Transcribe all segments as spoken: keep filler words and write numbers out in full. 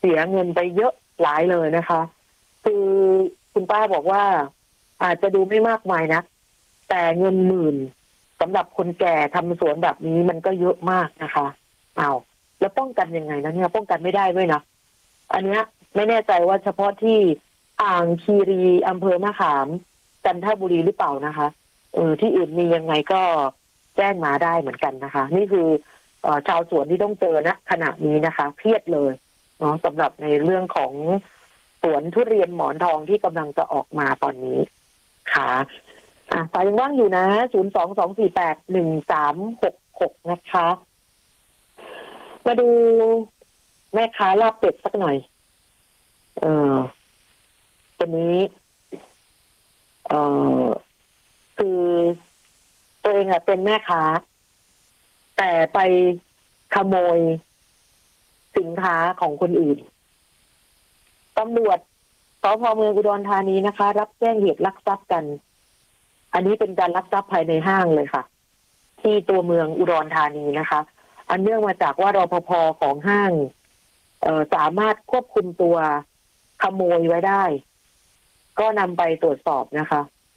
เสียเงินไปเยอะหลายเลยนะคะคือคุณป้าบอกว่าอาจจะดูไม่มากมายนะแต่เงินหมื่นสำหรับคนแก่ทำสวนแบบนี้มันก็เยอะมากนะคะเอาแล้วป้องกันยังไงนะเนี่ยป้องกันไม่ได้ด้วยนะอันเนี้ยไม่แน่ใจว่าเฉพาะที่อ่างคีรีอำเภอมะขามจันทบุรีหรือเปล่านะคะเออที่อื่นมียังไงก็แจ้งมาได้เหมือนกันนะคะนี่คือเอ่อชาวสวนที่ต้องเจอนะขณะนี้นะคะเครียดเลยเนาะสำหรับในเรื่องของสวนทุเรียนหมอนทองที่กำลังจะออกมาตอนนี้ค่ะอ่ะสายยังว่างอยู่นะศูนย์สองสองสี่แปดหนึ่งสามหกหกนะคะมาดูแม่ค้าลาบเป็ดสักหน่อยเออตัวนี้เออคือตัวเองอะเป็นแม่ค้าแต่ไปขโมยสินค้าของคนอื่นตำรวจสภ.เมืองอุดรธานีนะคะรับแจ้งเหตุลักทรัพย์กันอันนี้เป็นการลักทรัพย์ภายในห้างเลยค่ะที่ตัวเมืองอุดรธานีนะคะอันเนื่องมาจากว่ารปภ.ของห้างเอ่อสามารถควบคุมตัวขโมยไว้ได้ก็นำไปตรวจสอบนะคะ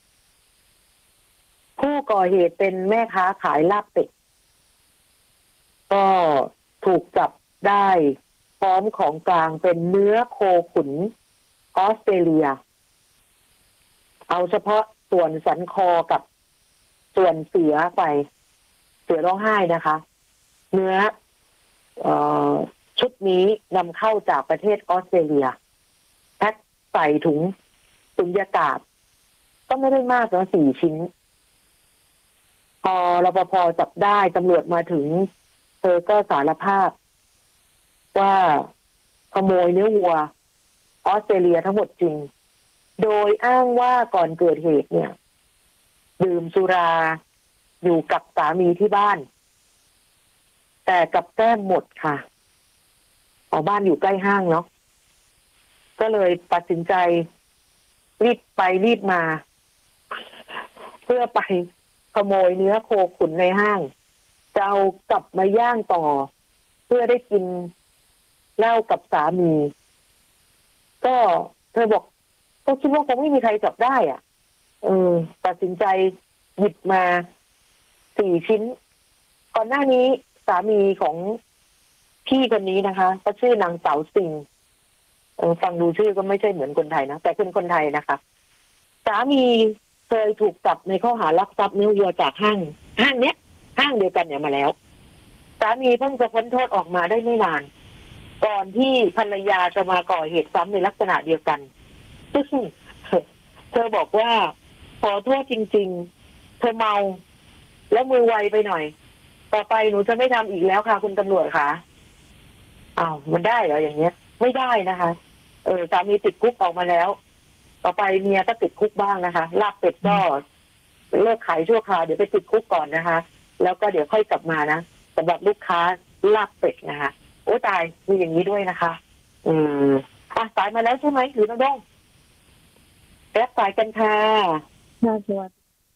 ผู้ก่อเหตุเป็นแม่ค้าขายลาบเป็ดก็ถูกจับได้พร้อมของกลางเป็นเนื้อโคขุนออสเตรเลียเอาเฉพาะส่วนสันคอกับส่วนเสือไปเสือร้องไห้นะคะเนื้อเอ่อชุดนี้นำเข้าจากประเทศออสเตรเลียแพ็คใส่ถุงสุญญากาศก็ไม่ได้มากนะสี่ชิ้นพอรปภ.จับได้ตำรวจมาถึงเธอก็สารภาพว่าขโมยเนื้อวัวออสเตรเลียทั้งหมดจริงโดยอ้างว่าก่อนเกิดเหตุเนี่ยดื่มสุราอยู่กับสามีที่บ้านแต่กับแก้มหมดค่ะออกบ้านอยู่ใกล้ห้างเนาะก็เลยตัดสินใจรีบไปรีบมาเพื่อไปขโมยเนื้อโคขุนในห้างจะเอากลับมาย่างต่อเพื่อได้กินเหล้ากับสามีก็เธอบอกก็คิดว่าคงไม่มีใครจับได้อ่ะเออตัดสินใจหยิบมาสี่ชิ้นก่อนหน้านี้สามีของพี่คนนี้นะคะก็ชื่อนางสาวซิงเออฟังดูชื่อก็ไม่ใช่เหมือนคนไทยนะแต่เป็นคนไทยนะคะสามีเคยถูกจับในข้อหาลักทรัพย์เนื้อวัวจากห้างห้างเนี้ยห้างเดียวกันเนี่ยมาแล้วสามีเพิ่งจะพ้นโทษออกมาได้ไม่นานก่อนที่ภรรยาจะมาก่อเหตุซ้ำในลักษณะเดียวกันซึ่งเธอบอกว่าขอโทษจริงๆเธอเมาแล้วมือไวไปหน่อยต่อไปหนูจะไม่ทำอีกแล้วค่ะคุณตำรวจค่ะอ้าวมันได้เหรออย่างเงี้ยไม่ได้นะคะเออสามีติดคุกออกมาแล้วต่อไปเมียก็ติดคุกบ้างนะคะลาบเป็ดก็เลิกขายชั่วคราวเดี๋ยวไปติดคุกก่อนนะคะแล้วก็เดี๋ยวค่อยกลับมานะสำหรับลูกค้าลาบเป็ดนะคะโอ้ตายมีอย่างนี้ด้วยนะคะอืมอ่ะสายมาแล้วใช่ไหมหรือน้องด้งรับสายกันค่ะน่าชวน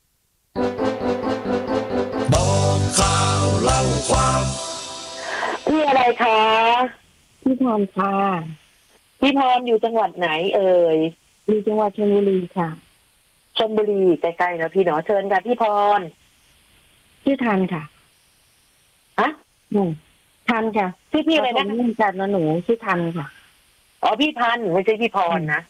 บอกข่าวเล่าความพี่อะไรคะพี่พรค่ะพี่พรอยู่จังหวัดไหนเอ่ยอยู่จังหวัดชลบุรีค่ะชลบุรีใกล้ๆนะพี่เนาะเชิญค่ะพี่พรชื่อทันค่ะฮะหนูทันค่ะชื่อพี่อะไรนะชื่อทันนะหนูชื่อทันค่ะอ๋อพี่ทันไม่ใช่พี่พรนะ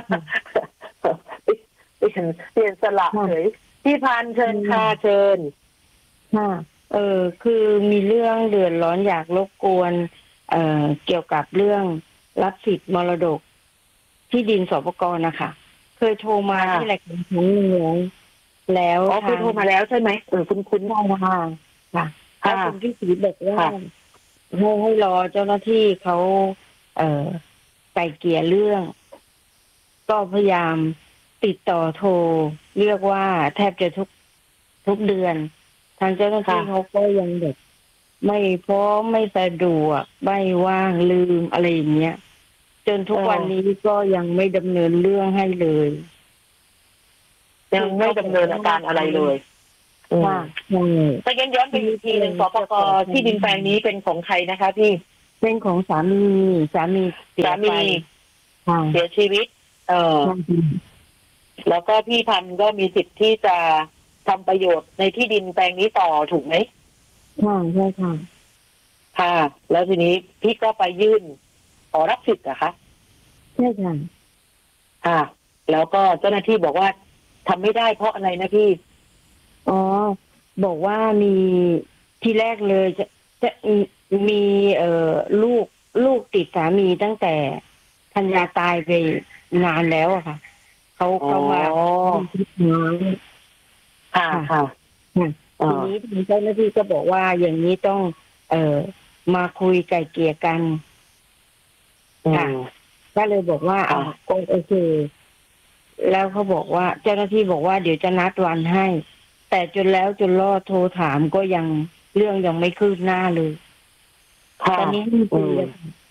เปลี่ยนเปลี่ยนสลับเลยพี่พันเชิญค่ะเชิญค่ะเออคือมีเรื่องเดือดร้อนอยากรบกวนเอ่อเกี่ยวกับเรื่องรับสิทธิ์มรดกที่ดินสปก.นะคะเคยโทรมาที่รายการครั้งหนึ่งแล้วอ๋อเคยโทรมาแล้วใช่ไหมเออคุณคุณได้ค่ะค่ะแล้วคุณพี่ศรีบอกว่าให้ให้รอเจ้าหน้าที่เขาเอ่อไกล่เกลี่ยเรื่องก็พยายามติดต่อโทรเรียกว่าแทบจะทุกทุกเดือนทางเจ้าหน้าที่เขาก็ยังแบบไม่พร้อมไม่สะดวกไม่ว่างลืมอะไรอย่างเงี้ยจนทุกวันนี้ก็ยังไม่ดำเนินเรื่องให้เลยยังไม่ดำเนินการอะไรเลยว่าแต่ย้อนย้อนไปอีกทีหนึ่งสปก.ที่ดินแปลงนี้เป็นของใครนะคะพี่เเป็นของสามีสามีเสียสาไปมีค่ะเสียชีวิต เออ แล้วก็พี่พันธุ์ก็มีสิทธิ์ที่จะทำประโยชน์ในที่ดินแปลงนี้ต่อถูกไหมค่ะใช่ค่ะค่ะ แล้วทีนี้พี่ก็ไปยื่นขอรับสิทธิ์นะคะใช่ค่ะค่ะ แล้วก็เจ้าหน้าที่บอกว่าทำไม่ได้เพราะอะไรนะพี่อ๋อบอกว่ามีที่แรกเลยจะจะมีเอ่อลูกลูกติดสามีตั้งแต่ภรรยาตายไปนานแล้วอะค่ะเขาเขามาอ๋อน้อยค่ะค่ะค่ะอ๋อทีนี้ทางเจ้าหน้าที่ก็บอกว่าอย่างนี้ต้อง เอ่อมาคุยไกล่เกลี่ยกันอืค่ะมก็เลยบอกว่าค่ะเอาก็โอเคแล้วเขาบอกว่าเจ้าหน้าที่บอกว่าเดี๋ยวจะนัดวันให้ แต่จนแล้วจนรอดโทรถามก็ยังเรื่องยังไม่คืบหน้าเลยค่ะตอนนี้มีอืปีมแล้ว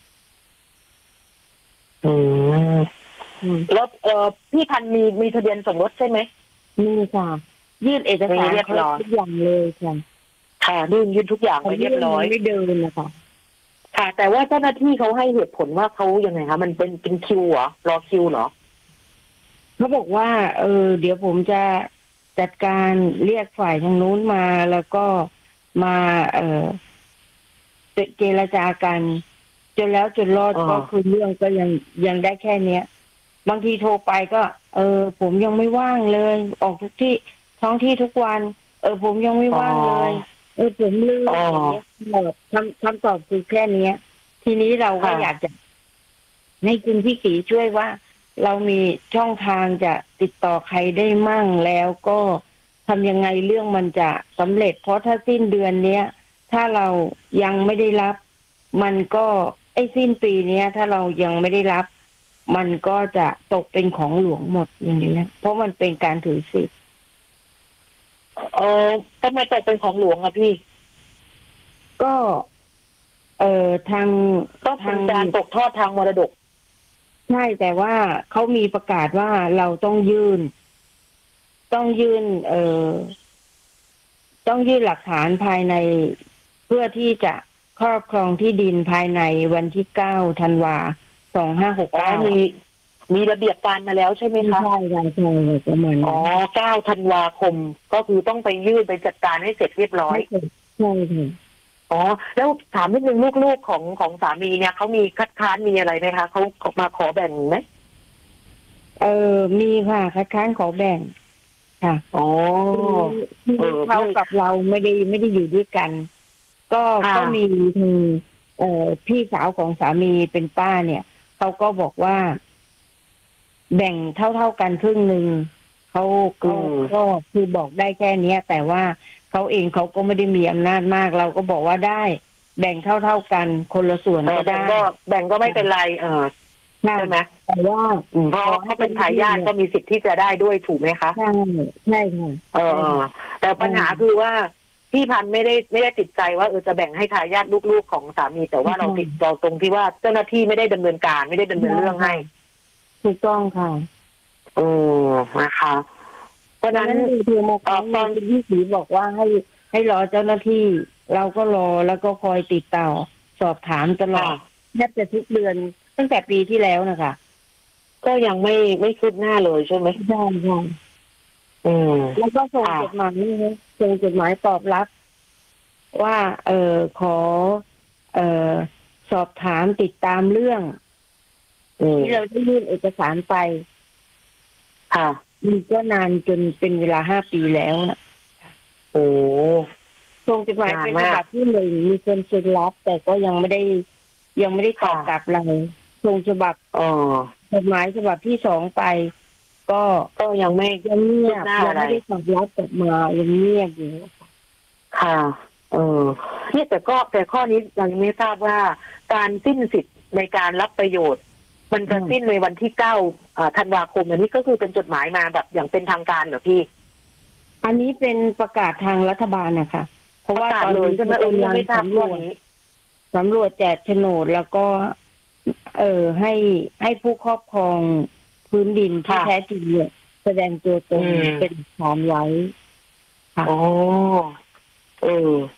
อืมอืมแล้วเอ่อพี่พันธุ์มีมีทะเบียนสมรสใช่ไหมนี่ค่ะ ยื่นเอกสารมีเรียบครร้บอยทุกอย่างเลยค่ะค่ะยื่นยื่นทุกอย่างไปเรียบร้อยแต่ไม่เดินนะคะค่ะ แต่ว่าเจ้าหน้าที่เขาให้เหตุผลว่าเขายังไงคะมันเป็นเป็นคิวเหรอรอคิวเหรอเขาบอกว่า เออ เดี๋ยวผมจะจัดการเรียกฝ่ายทางนู้นมาแล้วก็มา เออเจรจากัน จนแล้วจนรอดอ๋อก็คือเรื่องก็ยังยังได้แค่เนี้ย บางทีโทรไปก็ เออ ผมยังไม่ว่างเลย ออกทุกที่ท้องที่ทุกวัน เออ ผมยังไม่ว่างเลย เออผมลืมอ๋ออย่างเงี้ยตอบคำคำตอบคือแค่เนี้ย ทีนี้เราก็ค่ะอยากจะให้คุณพี่กีช่วยว่า เรามีช่องทางจะติดต่อใครได้มั่งแล้วก็ทำยังไงเรื่องมันจะสำเร็จ เพราะถ้าสิ้นเดือนเนี้ย ถ้าเรายังไม่ได้รับ มันก็ไอ้สิ้นปีเนี้ย ถ้าเรายังไม่ได้รับ มันก็จะตกเป็นของหลวงหมดอย่างนี้นะเพราะมันเป็นการถือสิทธิ์เออทำไมตกเป็นของหลวงอะพี่ก็ เอ่อทางก็เป็นการตกทอดทางมรดกใช่แต่ว่าเขามีประกาศว่าเราต้องยื่น ต้องยื่น เอ่อต้องยื่นหลักฐานภายใน เพื่อที่จะครอบครองที่ดินภายในวันที่เก้าธันวาสองห้าหกอ๋อเก้ามีมีระเบียบการมาแล้วใช่ไหมไม่คะใช่ใช่ใช่ประมาณอ๋อนั้นเก้าธันวาคม ก็คือต้องไปยื่นไปจัดการให้เสร็จเรียบร้อยใช่ใช่ค่ะอ๋อ แล้วถามนิดนึงลูกๆของของสามีเนี่ยเขามีคัดค้านมีอะไรไหมคะเขามาขอแบ่งไหมเออมีค่ะคัดค้านขอแบ่ง ค่ะอ๋อที่เออเขากับเราไม่ได้ไม่ได้อยู่ด้วยกัน ก็ค่ะก็มีทางเอ่อพี่สาวของสามีเป็นป้าเนี่ยเขาก็บอกว่า แบ่งเท่าเท่าๆกันครึ่งหนึ่งเขาเขาก็คือบอกได้แค่เนี้ย แต่ว่าเขาเองเขาก็ไม่ได้มีอำนาจมาก เราก็บอกว่าได้ แบ่งเท่าเท่าๆกันคนละส่วนเออก็แบ่งได้ก็แบ่งก็ไม่เป็นไร เออใช่ไหมแต่ว่าอืมเพราะเขาเป็นทายาทก็มีสิทธิ์ที่จะได้ด้วยถูกไหมคะใช่ใช่ค่ะเออเออแต่ปัญหาคือว่าพี่พันธุ์ไม่ได้ไม่ได้ติดใจว่าเออจะแบ่งให้ทายาทลูกๆของสามี แต่ว่าเราติดเราตรงที่ว่าเจ้าหน้าที่ไม่ได้ดำเนินการไม่ได้ดำเนินเรื่องให้ถูกต้องค่ะเออนะคะเพราะฉะดังนั้นนั้นคือโมกตอนที่สีบอกว่าให้ให้รอเจ้าหน้าที่ เราก็รอแล้วก็คอยติดต่อสอบถามตลอดแทบจะทุกเดือนตั้งแต่ปีที่แล้วนะคะก็ยังไม่ไม่คืบหน้าเลยใช่ไหมใช่ค่ะอืมแล้วก็ส่งค่ะจดหมายนะคะส่งจดหมายตอบรับ ว่า เออขอ เออสอบถามติดตามเรื่องอืมที่เราได้ยื่นเอกสารไปค่ะมันก็นานจนเป็นเวลาห้าปีแล้วนะโอ้ส่งจดหมายเป็นฉบับที่หนึ่งมีคนเซ็นรับ แต่ก็ยังไม่ได้ ยังไม่ได้ตอบกลับเราส่งฉบับอ๋อจดหมายฉบับที่สองไป ก็ก็ยังไม่ยังเงียบคืบหน้ายังอะไรไม่ได้ตอบรับกลับมายังเงียบอยู่ค่ะ เออเนี่ยแต่ก็แต่ข้อนี้เรายังไม่ทราบว่าการสิ้นสิทธิ์ในการรับประโยชน์ มันจะสิ้นในวันที่เก้าธันวาคมอันนี้ก็คือเป็นจดหมายมาแบบอย่างเป็นทางการเหรอพี่อันนี้เป็นประกาศทางรัฐบาลนะคะเพราะว่าประกาศตอนเลยนี้ใช่ไหมเออยังไม่ทราบสำรเรื่อวงจนี้สำรวจแจกโฉนดแล้วก็ เออให้ให้ผู้ครอบครองพื้นดินที่ค่ะแท้จริงเนี่ยแสดงตัวตนอืมเป็นฐานไว้ ค่ะโอ้เออ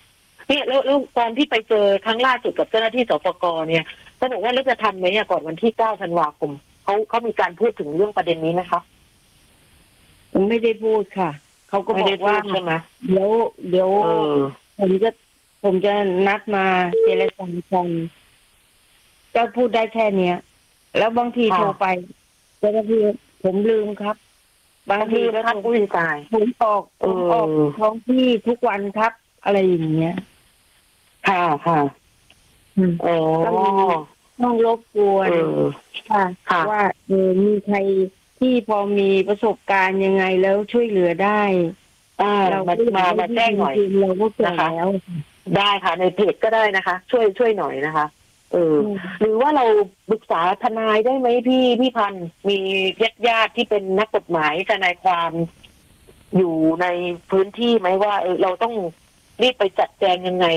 เนี่ยแล้วแล้วตอนที่ไปเจอครั้งล่าสุดกับเจ้าหน้าที่สปกเนี่ยเขาบอกว่าแล้วจะทันไหมเนี่ยก่อนวันที่เก้าธันวาคมเขาเขามีการพูดถึงเรื่องประเด็นนี้ไหมคะไม่ได้พูดค่ะเขาก็บอกว่าใช่ไหมเดี๋ยวเดี๋ยวผมจะผมจะนัดมาเจรจากันก็พูดได้แค่เนี้ยแล้วบางทีโทรไปเจ้าหน้าที่ผมลืมครับบางทีก็อุ้ยตายผมออกผมออกท้องที่ทุกวันครับอะไรอย่างเงี้ยค่ะค่ะอ๋อต้องรบกวนค่ะว่าเออมีใครที่พอมีประสบการณ์ยังไงแล้วช่วยเหลือได้เรามามามาแจ้งหน่อยเราก็เจอแล้วได้ค่ะในเพจก็ได้นะคะ ช่วยช่วยหน่อยนะคะเออหรือว่าเราปรึกษาทนายได้ไหมพี่พี่พันธ์มีญาติญาติที่เป็นนักกฎหมายทนายความอยู่ในพื้นที่ไหมว่าเออเราต้องรีบไปจัดแจงยังไง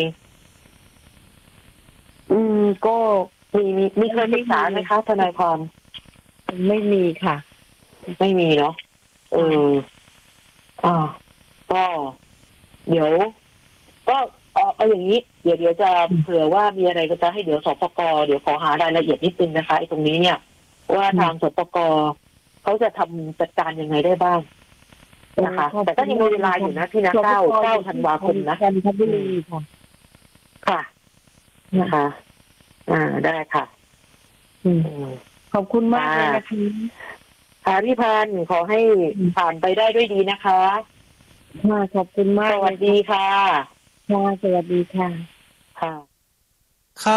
อืมก็มีมีมีเคยปรึกษาไหมคะทนายความไม่มีค่ะไม่มีเนาะเอออ่าก็เดี๋ยวก็เอาเอาอย่างนี้เดี๋ยวเดี๋ยวจะเผื่อว่ามีอะไรก็จะให้เดี๋ยวสปกเดี๋ยวขอหารายละเอียดนิดนึงนะคะไอ้ตรงนี้เนี่ยว่าทางสปกเขาจะทำจัดการยังไงได้บ้างนะคะแต่ก็ยังมีเวลาอยู่นะพี่นะเก้าเก้าธันวาคมนะค่ะนะคะ อ่าได้ค่ะอืมขอบคุณมากเลยนะคะค่ะพี่พันธ์ขอให้ผ่านไปได้ด้วยดีนะคะค่ะขอบคุณมากสวัสดีค่ะค่ะสวัสดีค่ะค่ะ